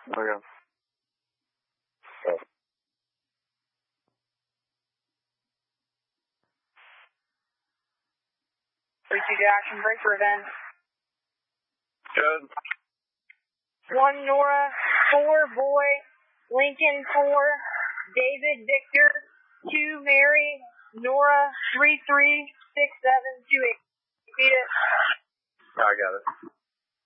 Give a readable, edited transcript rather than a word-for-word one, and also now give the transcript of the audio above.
Okay. 3-2 action, break for event. Good. 1 Nora, 4 Boy, Lincoln 4, David Victor, 2 Mary, Nora, 3-3, 6-7, 2-8. Repeat it. I got it.